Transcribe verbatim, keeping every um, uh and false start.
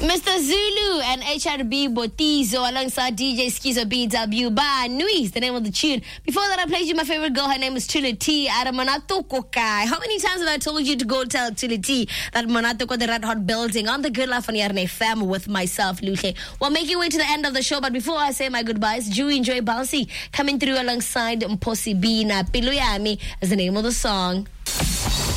Mister Zulu and H R B Botizo alongside D J Skizo B W. Ba Nui is the name of the tune. Before that, I played you my favorite girl. Her name is Chile T. Aramanato Kokai. How many times have I told you to go tell Chile T that Monato got the Red Hot building on the Good Life on Yarne fam with myself, Luche? Well, making your way to the end of the show, but before I say my goodbyes, do enjoy Bouncy coming through alongside Mposi Bina Piluyami as the name of the song.